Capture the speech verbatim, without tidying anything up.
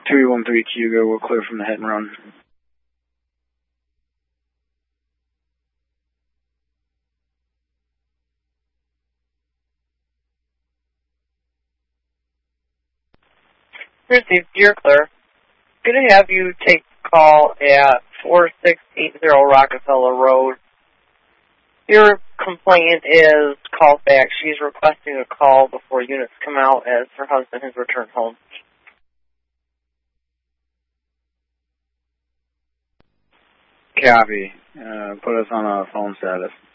two one three Hugo, we'll clear from the hit and run. Received, you're clear. I'm going to have you take call at four six eight zero Rockefeller Road. Your complaint is called back. She's requesting a call before units come out as her husband has returned home. Copy. Uh, put us on a phone status.